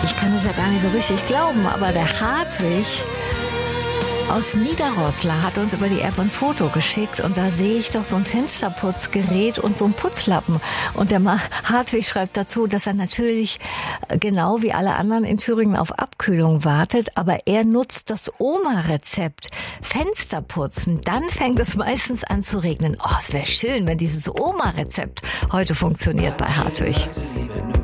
Ich kann es ja gar nicht so richtig glauben, aber der Hartwig aus Niederroßla hat uns über die App ein Foto geschickt und da sehe ich doch so ein Fensterputzgerät und so ein Putzlappen. Und der Hartwig schreibt dazu, dass er natürlich genau wie alle anderen in Thüringen auf Abkühlung wartet, aber er nutzt das Oma-Rezept. Fenster putzen, dann fängt es meistens an zu regnen. Oh, es wäre schön, wenn dieses Oma-Rezept heute funktioniert bei Hartwig.